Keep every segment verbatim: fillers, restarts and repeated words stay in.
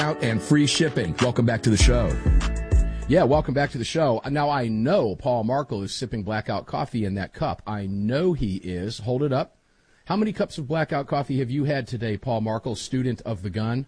Out and free shipping. Welcome back to the show. Yeah, welcome back to the show. Now, I know Paul Markel is sipping Blackout coffee in that cup. I know he is. Hold it up. How many cups of Blackout coffee have you had today, Paul Markel, student of the gun?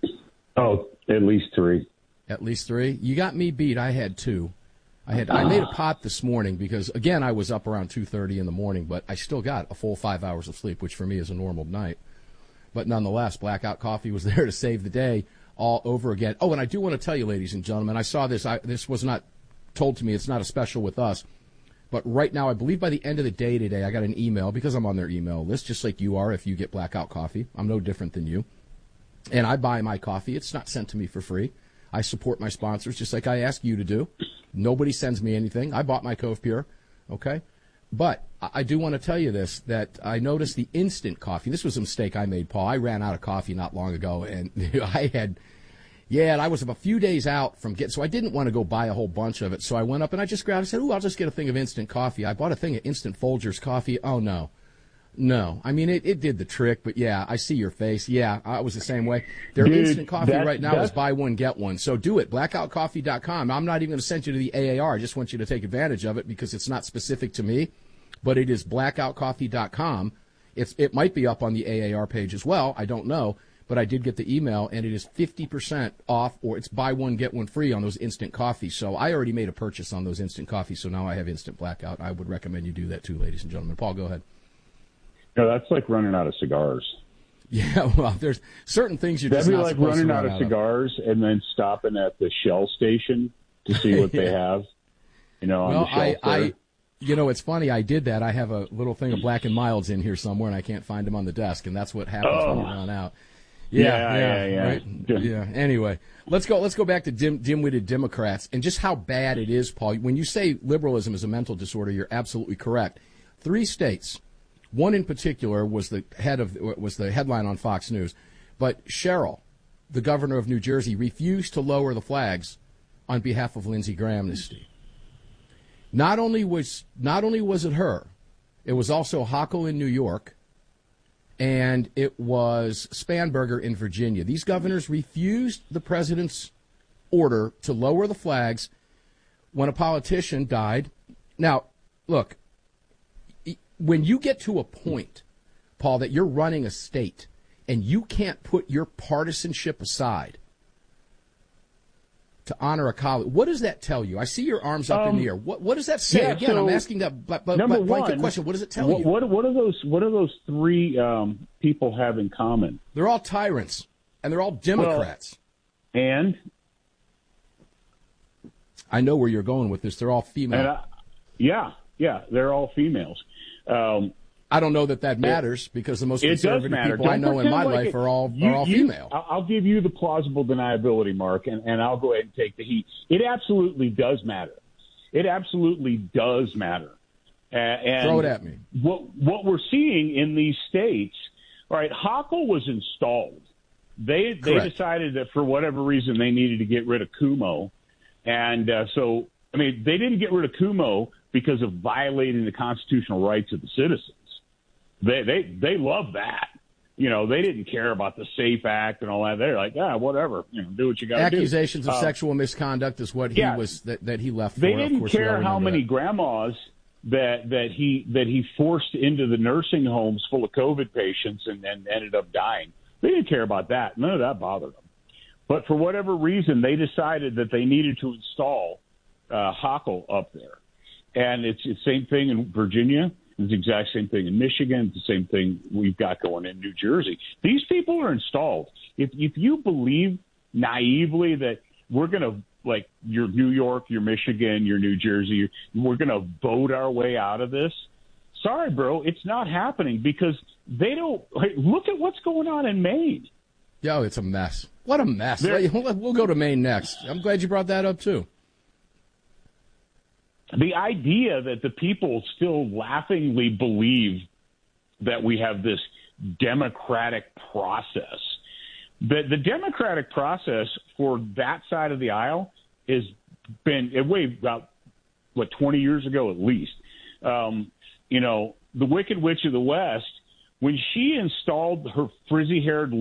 Oh, at least three. At least three? You got me beat. I had two. I had I made a pot this morning because, again, I was up around two thirty in the morning, but I still got a full five hours of sleep, which for me is a normal night. But nonetheless, Blackout coffee was there to save the day all over again. Oh, and I do want to tell you, ladies and gentlemen, I saw this. I, this was not told to me. It's not a special with us. But right now, I believe by the end of the day today, I got an email, because I'm on their email list, just like you are if you get Blackout coffee. I'm no different than you. And I buy my coffee. It's not sent to me for free. I support my sponsors just like I ask you to do. Nobody sends me anything. I bought my Cove Pure, okay? But I do want to tell you this, that I noticed the instant coffee. This was a mistake I made, Paul. I ran out of coffee not long ago, and I had, yeah, and I was a few days out from getting, so I didn't want to go buy a whole bunch of it. So I went up and I just grabbed, I said, ooh, I'll just get a thing of instant coffee. I bought a thing of instant Folgers coffee. Oh, no. No. I mean, it, it did the trick, but yeah, I see your face. Yeah, I was the same way. Their Dude, instant coffee that, right now is buy one, get one. So do it. blackout coffee dot com. I'm not even going to send you to the A A R. I just want you to take advantage of it because it's not specific to me. But it is blackout coffee dot com. It's, it might be up on the A A R page as well. I don't know. But I did get the email, and it is fifty percent off, or it's buy one, get one free on those instant coffees. So I already made a purchase on those instant coffees, so now I have instant Blackout. I would recommend you do that too, ladies and gentlemen. Paul, go ahead. No, that's like running out of cigars. Yeah, well, there's certain things you're That'd just be not like supposed running to out run of cigars of. And then stopping at the Shell station to see what yeah. they have, you know, on well, the shelf I, there. I, you know, it's funny. I did that. I have a little thing of Black and Milds in here somewhere, and I can't find them on the desk, and that's what happens oh. when you run out. Yeah, yeah, yeah, yeah. Yeah. Right? yeah. Anyway, let's go. Let's go back to dim, dim-witted Democrats and just how bad it is, Paul. When you say liberalism is a mental disorder, you're absolutely correct. Three states. One in particular was the head of was the headline on Fox News, but Cheryl, the governor of New Jersey, refused to lower the flags on behalf of Lindsey Graham amnesty. Not only was not only was it her, it was also Hochul in New York, and it was Spanberger in Virginia. These governors refused the president's order to lower the flags when a politician died. Now, look. When you get to a point, Paul, that you're running a state and you can't put your partisanship aside to honor a colleague, what does that tell you? I see your arms up um, in the air. What, what does that say? Yeah, Again, so I'm asking that but, but, number but blanket one, question. What does it tell what, you? What, what, are those, what are those three um, people have in common? They're all tyrants, and they're all Democrats. Well, and? I know where you're going with this. They're all female. I, yeah, yeah, they're all females. Um, I don't know that that matters it, because the most conservative people Don't I know in my like life it, are all you, are all you, female. I'll give you the plausible deniability, Mark, and, and I'll go ahead and take the heat. It absolutely does matter. It absolutely does matter. Uh, and Throw it at me. What what we're seeing in these states, all right, Hochul was installed. They they Correct. decided that for whatever reason they needed to get rid of Cuomo, and uh, so I mean they didn't get rid of Cuomo because of violating the constitutional rights of the citizens. They they they love that. You know, they didn't care about the SAFE Act and all that. They're like, ah, whatever. You know, do what you got to do. Accusations of uh, sexual misconduct is what he yeah, was that, that he left for. They didn't of course, care how many that. grandmas that that he that he forced into the nursing homes full of COVID patients and, and ended up dying. They didn't care about that. None of that bothered them. But for whatever reason, they decided that they needed to install uh, Hochul up there. And it's the same thing in Virginia. It's the exact same thing in Michigan. It's the same thing we've got going in New Jersey. These people are installed. If if you believe naively that we're going to, like your New York, your Michigan, your New Jersey, we're going to vote our way out of this, sorry, bro, it's not happening because they don't like, look at what's going on in Maine. Yo, it's a mess. What a mess. There, we'll go to Maine next. I'm glad you brought that up, too. The idea that the people still laughingly believe that we have this democratic process, that the democratic process for that side of the aisle has been way about, what, twenty years ago at least. Um, you know, the Wicked Witch of the West, when she installed her frizzy-haired